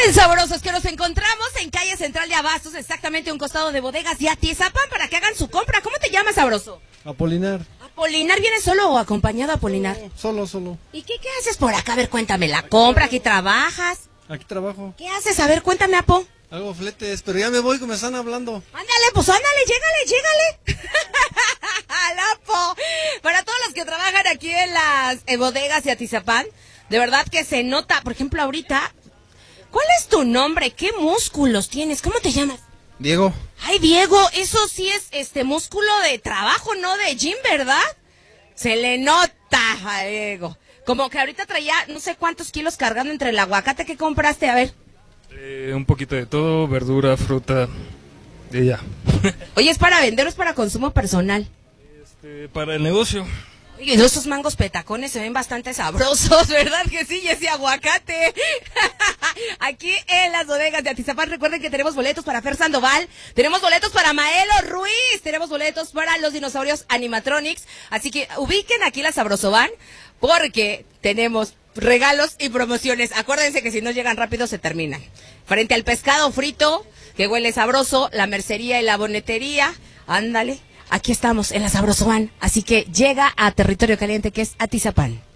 saben, sabrosos, que nos encontramos en calle Central de Abastos, exactamente a un costado de Bodegas y Atizapán, para que hagan su compra. ¿Cómo te llamas, sabroso? Apolinar. ¿Apolinar viene solo o acompañado, Apolinar? Solo. ¿Y qué haces por acá? A ver, cuéntame, ¿la compra? ¿Aquí trabajas? Aquí trabajo. ¿Qué haces? A ver, cuéntame, Apo. Hago fletes, pero ya me voy, que me están hablando. Ándale, pues ándale, llégale. Al Apo. Para todos los que trabajan aquí en las bodegas de Atizapán, de verdad que se nota, por ejemplo, ahorita, ¿cuál es tu nombre? ¿Qué músculos tienes? ¿Cómo te llamas? Diego. Ay, Diego, eso sí es músculo de trabajo, no de gym, ¿verdad? Se le nota a Diego. Como que ahorita traía no sé cuántos kilos cargando entre el aguacate que compraste, a ver. Un poquito de todo, verdura, fruta, y ya. Oye, ¿es para vender o es para consumo personal? Para el negocio. Oye, esos mangos petacones se ven bastante sabrosos, ¿verdad que sí? Y ese aguacate. Aquí en las bodegas de Atizapán, recuerden que tenemos boletos para Fer Sandoval, tenemos boletos para Maelo Ruiz, tenemos boletos para los dinosaurios animatronics, así que ubiquen aquí la Sabrosoban, porque tenemos regalos y promociones. Acuérdense que si no llegan rápido se terminan. Frente al pescado frito, que huele sabroso, la mercería y la bonetería, ándale. Aquí estamos en la Sabrosoban, así que llega a territorio caliente que es Atizapán.